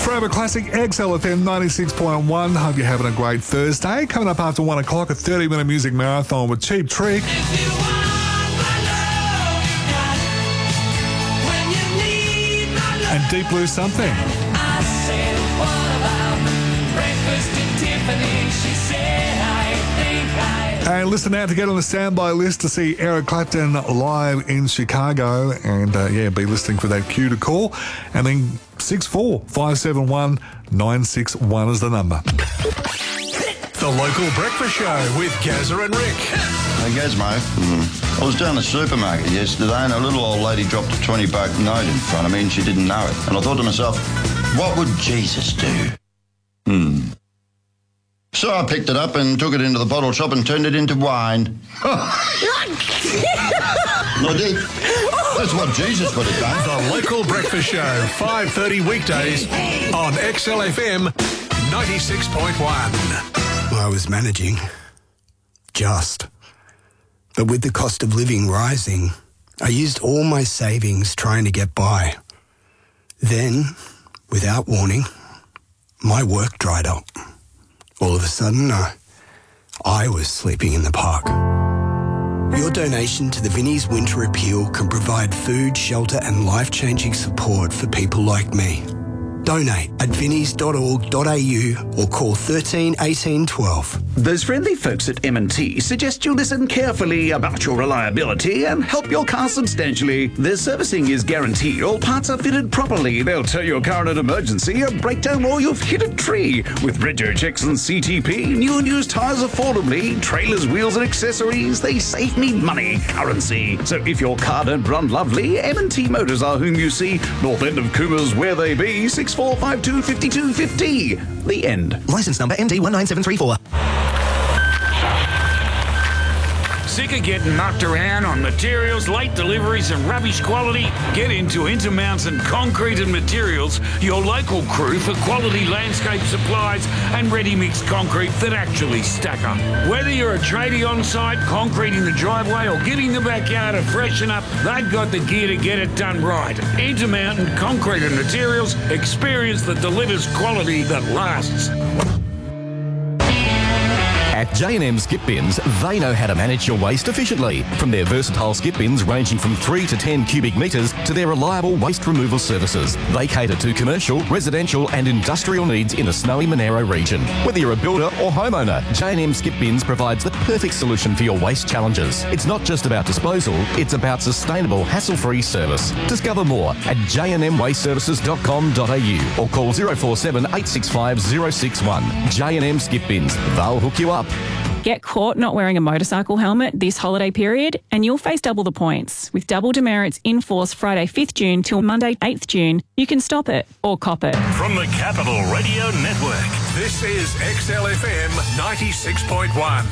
Forever Classic XLFM 96.1. Hope you're having a great Thursday. Coming up after 1 o'clock, a 30-minute music marathon with Cheap Trick. And Deep Blue Something. I said, what about breakfast at Tiffany? She said, I think I... And listen now to get on the standby list to see Eric Clapton live in Chicago. And, be listening for that cue to call. And then 64-571-961 is the number. The Local Breakfast Show with Gazza and Rick. Hey, Gazmo. I was down the supermarket yesterday and a little old lady dropped a $20 note in front of me and she didn't know it. And I thought to myself, what would Jesus do? So I picked it up and took it into the bottle shop and turned it into wine. I did. That's what Jesus would have done. The Local Breakfast Show, 5:30 weekdays on XLFM 96.1. I was managing. But with the cost of living rising, I used all my savings trying to get by. Then, without warning, my work dried up. All of a sudden, I was sleeping in the park. Your donation to the Vinnie's Winter Appeal can provide food, shelter and life-changing support for people like me. Donate at vinnies.org.au or call 13 18 12. Those friendly folks at M&T suggest you listen carefully about your reliability and help your car substantially. Their servicing is guaranteed. All parts are fitted properly. They'll tow your car in an emergency, a breakdown, or you've hit a tree. With rego checks and CTP, new and used tyres affordably, trailers, wheels and accessories, they save me money, currency. So if your car don't run lovely, M&T Motors are whom you see. North end of Coomers, where they be, 6452 5250. The end. Licence number MD19734. Sick of getting knocked around on materials, late deliveries and rubbish quality? Get into Intermountain Concrete and Materials, your local crew for quality landscape supplies and ready-mix concrete that actually stack up. Whether you're a tradie on site, concreting the driveway or getting the backyard to freshen up, they've got the gear to get it done right. Intermountain Concrete and Materials, experience that delivers quality that lasts. At J&M Skip Bins, they know how to manage your waste efficiently. From their versatile skip bins ranging from 3 to 10 cubic metres to their reliable waste removal services. They cater to commercial, residential and industrial needs in the snowy Monaro region. Whether you're a builder or homeowner, J&M Skip Bins provides the perfect solution for your waste challenges. It's not just about disposal, it's about sustainable, hassle-free service. Discover more at jnmwasteservices.com.au or call 047 865 061. J&M Skip Bins. They'll hook you up. Get caught not wearing a motorcycle helmet this holiday period and you'll face double the points. With double demerits in force Friday 5th June till Monday 8th June, you can stop it or cop it. From the Capital Radio Network, this is XLFM 96.1.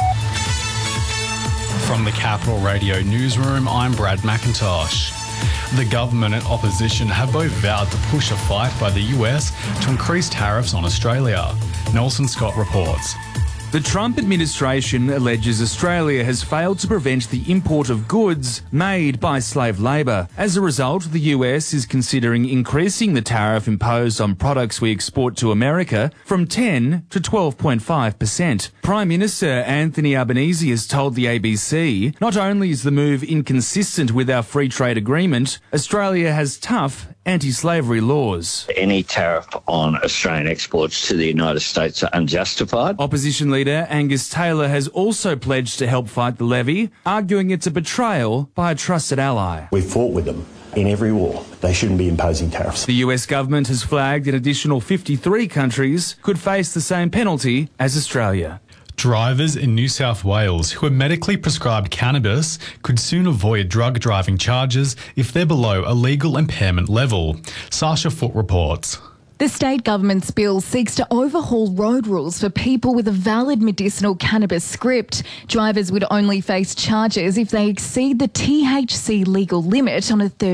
From the Capital Radio Newsroom, I'm Brad McIntosh. The government and opposition have both vowed to push a fight by the US to increase tariffs on Australia. Nelson Scott reports. The Trump administration alleges Australia has failed to prevent the import of goods made by slave labour. As a result, the US is considering increasing the tariff imposed on products we export to America from 10 to 12.5%. Prime Minister Anthony Albanese has told the ABC, not only is the move inconsistent with our free trade agreement, Australia has tough anti-slavery laws. Any tariff on Australian exports to the United States are unjustified. Opposition leader Angus Taylor has also pledged to help fight the levy, arguing it's a betrayal by a trusted ally. We've fought with them in every war. They shouldn't be imposing tariffs. The US government has flagged an additional 53 countries could face the same penalty as Australia. Drivers in New South Wales who are medically prescribed cannabis could soon avoid drug driving charges if they're below a legal impairment level. Sasha Foote reports. The state government's bill seeks to overhaul road rules for people with a valid medicinal cannabis script. Drivers would only face charges if they exceed the THC legal limit on a